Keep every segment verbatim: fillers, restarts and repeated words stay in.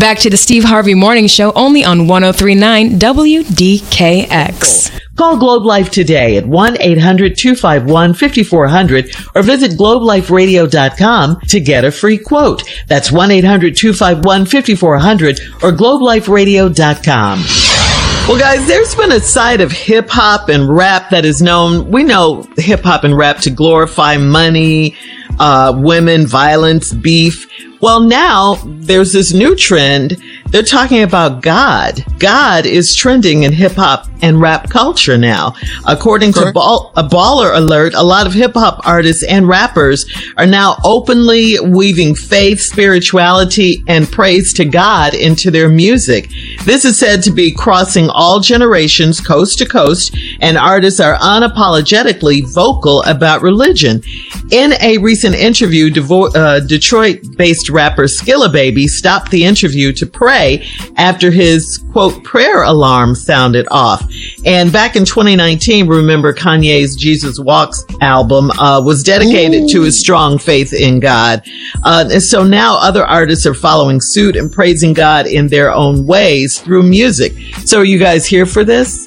Back to the Steve Harvey Morning Show, only on one oh three point nine W D K X. Call Globe Life today at one eight hundred two five one five four zero zero or visit globe life radio dot com to get a free quote. That's one eight hundred two five one five four zero zero or globe life radio dot com. Well, guys, there's been a side of hip hop and rap that is known. We know hip hop and rap to glorify money, uh, women, violence, beef. Well, now there's this new trend. They're talking about God. God is trending in hip hop and rap culture now. According to Ball, a Baller Alert, a lot of hip hop artists and rappers are now openly weaving faith, spirituality, and praise to God into their music. This is said to be crossing all generations, coast to coast, and artists are unapologetically vocal about religion. In a recent interview, Devo- uh, Detroit-based rapper Skilla Baby stopped the interview to pray after his, quote, prayer alarm sounded off. And back in twenty nineteen, remember Kanye's Jesus Walks album uh, was dedicated Ooh. to his strong faith in God. Uh, and so now other artists are following suit and praising God in their own ways through music. So are you guys here for this?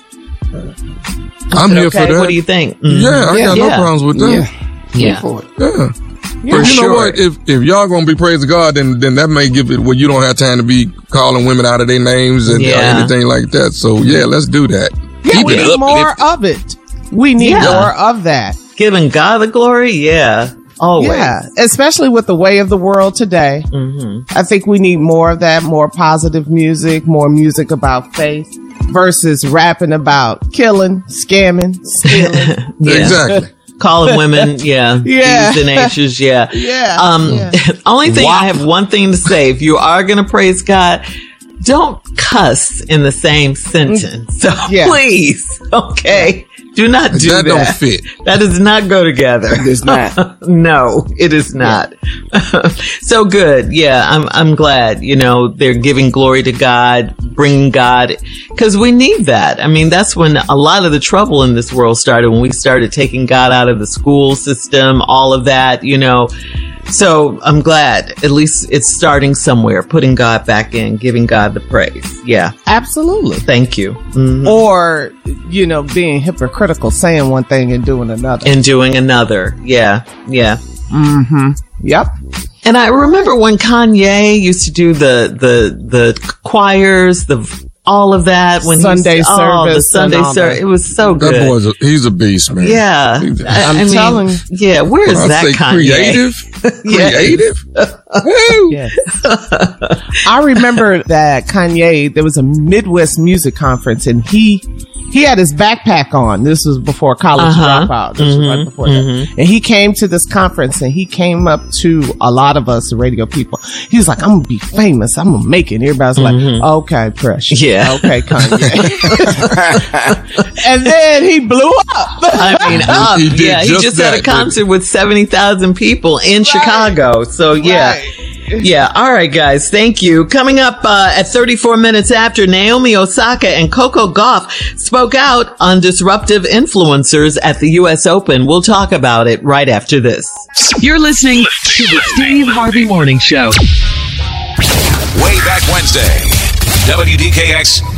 I'm here okay? for that. What do you think? Mm-hmm. Yeah, I yeah, got yeah. no problems with that. Yeah. Yeah. For it. Yeah. Yeah, but you sure. know what? If if y'all gonna be praising God, then then that may give it where you don't have time to be calling women out of their names and yeah. or anything like that. So yeah, let's do that. Yeah, Keep we it need up, more lift. of it. We need Yeah. more of that. Giving God the glory, yeah, always. Yeah, especially with the way of the world today. Mm-hmm. I think we need more of that, more positive music, more music about faith versus rapping about killing, scamming, stealing. Yeah. Exactly. Calling women, yeah, Yeah. D's and H's, yeah. Yeah. Um, yeah. only thing, Wow. I have one thing to say. If you are going to praise God, don't cuss in the same sentence. So Yeah. please, okay, do not do that. That don't fit. That does not go together. It does not. No, it is not. So good. Yeah, I'm, I'm glad, you know, they're giving glory to God, bringing God, because we need that. I mean, that's when a lot of the trouble in this world started, when we started taking God out of the school system, all of that, you know. So I'm glad at least it's starting somewhere, putting God back in, giving God the praise. Yeah. Absolutely. Thank you. Mm-hmm. Or, you know, being hypocritical, saying one thing and doing another. And doing another. Yeah. Yeah. Mm-hmm. Yep. And I remember when Kanye used to do the, the, the choirs, the, all of that when Sunday he used to, oh, the service Sunday and all service. that. It was so good. That boy's a, he's a beast, man. Yeah. He's a- I, I'm I mean, telling you. yeah. Where is When I that say Kanye? creative, Yeah. creative. Woo. Yes. I remember that Kanye, there was a Midwest music conference and he, he had his backpack on. This was before College Uh-huh. Dropout. This Mhm. was right before Mhm. that. And he came to this conference and he came up to a lot of us, the radio people. He was like, I'm going to be famous. I'm going to make it. And everybody's Mhm. like, okay, Precious. Yeah. Okay, Kanye. And then he blew up. I mean, up. He did yeah, he just just that, had a concert with seventy thousand people in Chicago. So yeah. Right. Yeah. All right, guys. Thank you. Coming up uh, at thirty-four minutes after, Naomi Osaka and Coco Gauff spoke out on disruptive influencers at the U S Open. We'll talk about it right after this. You're listening to the Steve Harvey Morning Show. Way back Wednesday, W D K X